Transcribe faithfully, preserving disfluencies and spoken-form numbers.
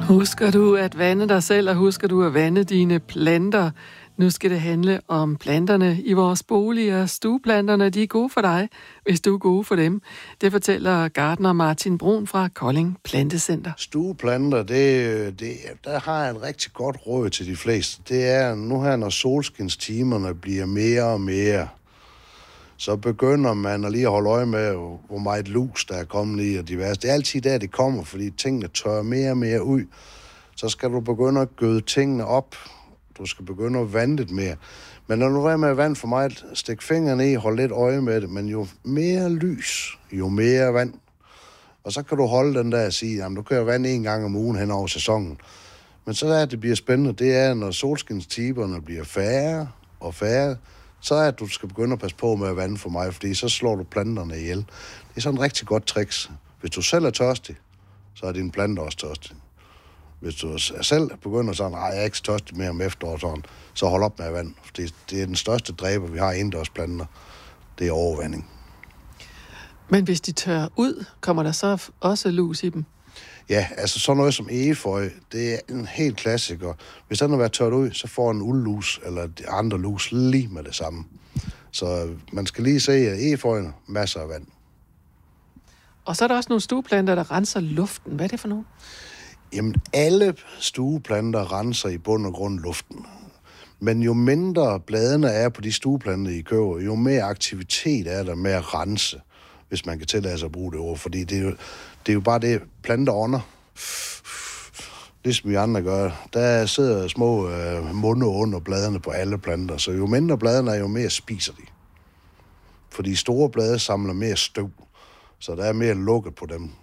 Husker du at vande dig selv, og husker du at vande dine planter? Nu skal det handle om planterne i vores boliger. Stueplanterne, de er gode for dig, hvis du er gode for dem. Det fortæller gartner Martin Brun fra Kolding Plantecenter. Stueplanter, det, det, der har jeg et rigtig godt råd til de fleste. Det er, nu her, når solskinstimerne bliver mere og mere, så begynder man at lige at holde øje med, hvor meget lus der er kommet i og diverse. Det er altid der, det kommer, fordi tingene tørrer mere og mere ud. Så skal du begynde at gøde tingene op. Du skal begynde at vande lidt mere. Men når du er med at vand for meget, stik fingrene i, hold lidt øje med det. Men jo mere lys, jo mere vand. Og så kan du holde den der og sige, jamen du kan jo vande en gang om ugen hen over sæsonen. Men så er det bliver spændende, det er, når solskinstiberne bliver færre og færre, så er det, at du skal begynde at passe på med at vande for mig, fordi så slår du planterne ihjel. Det er sådan et rigtig godt tricks. Hvis du selv er tørstig, så er dine planter også tørstige. Hvis du selv begynder sådan, nej, jeg er ikke tørstig mere om efteråret, sådan, så hold op med at vande. Det, det er den største dræber, vi har indendørs planter. Det er overvanding. Men hvis de tørrer ud, kommer der så også lus i dem? Ja, altså sådan noget som egeføj, det er en helt klassiker. Hvis den har været tørt ud, så får en uldlus eller de andre lus lige med det samme. Så man skal lige se, at egeføjene masser af vand. Og så er der også nogle stueplanter, der renser luften. Hvad er det for nogle? Jamen, alle stueplanter renser i bund og grund luften. Men jo mindre bladene er på de stueplanter, I køber, jo mere aktivitet er der med at rense, hvis man kan tillade sig at bruge det ord. Fordi det er jo, det er jo bare det, planter ånder. Ligesom vi andre gør. Der sidder små øh, munde under bladene på alle planter. Så jo mindre bladene er, jo mere spiser de. Fordi store blade samler mere støv. Så der er mere lukket på dem.